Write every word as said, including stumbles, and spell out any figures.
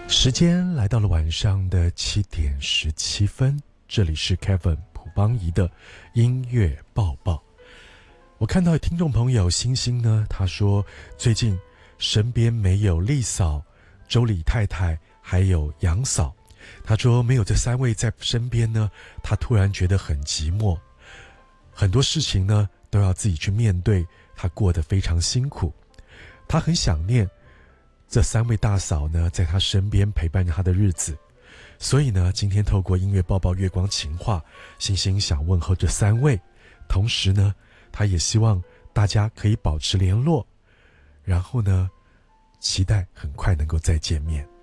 时间来到了晚上的七点十七分，这里是 Kevin 朴邦仪的音乐报报。我看到听众朋友星星呢，他说最近身边没有丽嫂、周李太太还有杨嫂，他说没有这三位在身边呢，他突然觉得很寂寞，很多事情呢都要自己去面对，他过得非常辛苦，他很想念这三位大嫂呢，在他身边陪伴着他的日子。所以呢，今天透过音乐报报月光情话，星星想问候这三位，同时呢，他也希望大家可以保持联络，然后呢，期待很快能够再见面。